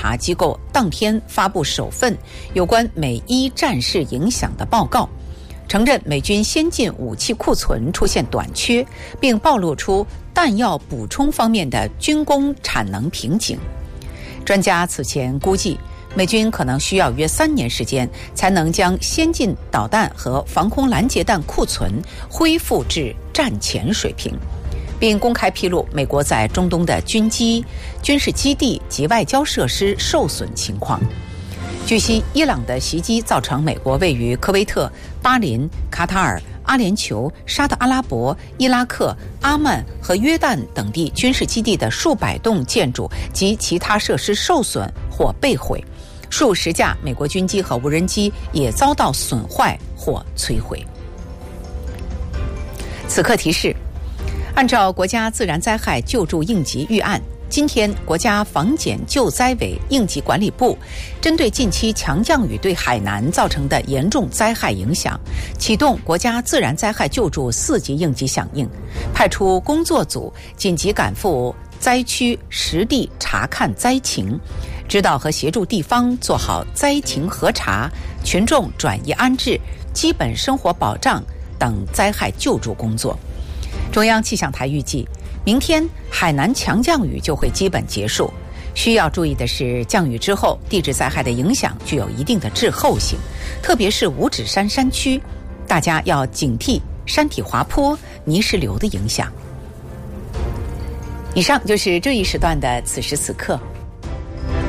查机构当天发布首份有关美伊战事影响的报告，承认美军先进武器库存出现短缺，并暴露出弹药补充方面的军工产能瓶颈。专家此前估计，美军可能需要约3年时间才能将先进导弹和防空拦截弹库存恢复至战前水平，并公开披露美国在中东的军机、军事基地及外交设施受损情况。据悉，伊朗的袭击造成美国位于科威特、巴林、卡塔尔、阿联酋、沙特阿拉伯、伊拉克、阿曼和约旦等地军事基地的数百栋建筑及其他设施受损或被毁，数十架美国军机和无人机也遭到损坏或摧毁。此刻提示：按照国家自然灾害救助应急预案，今天国家防检救灾委应急管理部针对近期强降雨对海南造成的严重灾害影响，启动国家自然灾害救助4级应急响应，派出工作组紧急赶赴灾区实地查看灾情，指导和协助地方做好灾情核查、群众转移安置、基本生活保障等灾害救助工作。中央气象台预计，明天海南强降雨就会基本结束。需要注意的是，降雨之后地质灾害的影响具有一定的滞后性，特别是五指山山区，大家要警惕山体滑坡、泥石流的影响。以上就是这一时段的此时此刻。